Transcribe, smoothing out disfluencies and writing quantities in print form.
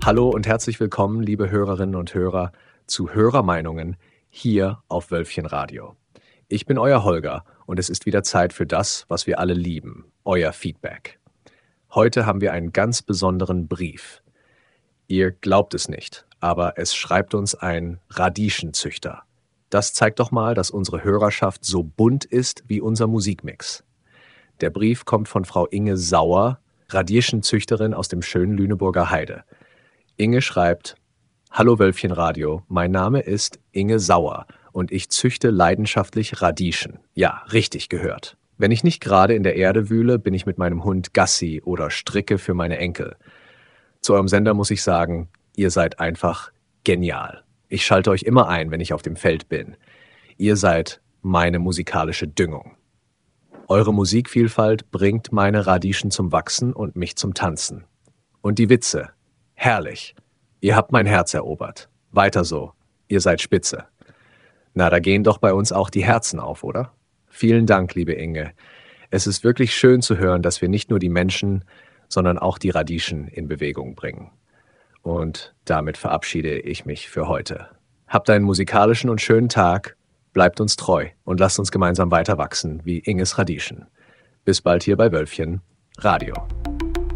Hallo und herzlich willkommen, liebe Hörerinnen und Hörer, zu Hörermeinungen hier auf Wölfchen Radio. Ich bin euer Holger und es ist wieder Zeit für das, was wir alle lieben, euer Feedback. Heute haben wir einen ganz besonderen Brief. Ihr glaubt es nicht, aber es schreibt uns ein Radieschenzüchter. Das zeigt doch mal, dass unsere Hörerschaft so bunt ist wie unser Musikmix. Der Brief kommt von Frau Inge Sauer, Radieschenzüchterin aus dem schönen Lüneburger Heide. Inge schreibt: Hallo Wölfchen Radio, mein Name ist Inge Sauer und ich züchte leidenschaftlich Radieschen. Ja, richtig gehört. Wenn ich nicht gerade in der Erde wühle, bin ich mit meinem Hund Gassi oder stricke für meine Enkel. Zu eurem Sender muss ich sagen, ihr seid einfach genial. Ich schalte euch immer ein, wenn ich auf dem Feld bin. Ihr seid meine musikalische Düngung. Eure Musikvielfalt bringt meine Radieschen zum Wachsen und mich zum Tanzen. Und die Witze, herrlich. Ihr habt mein Herz erobert. Weiter so. Ihr seid spitze. Na, da gehen doch bei uns auch die Herzen auf, oder? Vielen Dank, liebe Inge. Es ist wirklich schön zu hören, dass wir nicht nur die Menschen, sondern auch die Radieschen in Bewegung bringen. Und damit verabschiede ich mich für heute. Habt einen musikalischen und schönen Tag. Bleibt uns treu und lasst uns gemeinsam weiter wachsen wie Inges Radieschen. Bis bald hier bei Wölfchen Radio.